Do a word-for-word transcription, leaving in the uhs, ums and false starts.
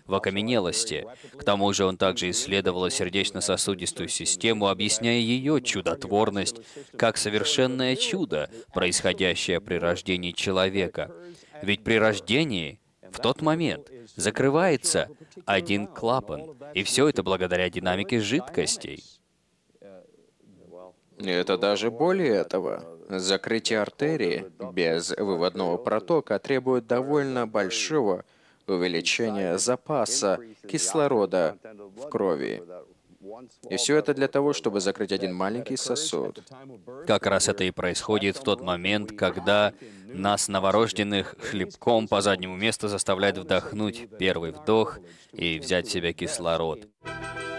в окаменелости. К тому же он также исследовал сердечно-сосудистую систему, объясняя ее чудотворность как совершенное чудо, происходящее при рождении человека. Ведь при рождении, в тот момент, закрывается один клапан, и все это благодаря динамике жидкостей. И это даже более этого. Закрытие артерии без выводного протока требует довольно большого увеличения запаса кислорода в крови. И все это для того, чтобы закрыть один маленький сосуд. Как раз это и происходит в тот момент, когда нас, новорожденных, хлебком по заднему месту заставляют вдохнуть первый вдох и взять в себя кислород.